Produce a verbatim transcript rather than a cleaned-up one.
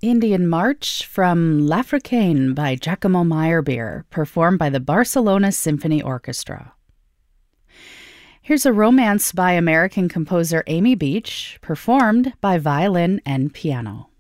Indian March from L'Africaine by Giacomo Meyerbeer, performed by the Barcelona Symphony Orchestra. Here's a romance by American composer Amy Beach, performed by violin and piano.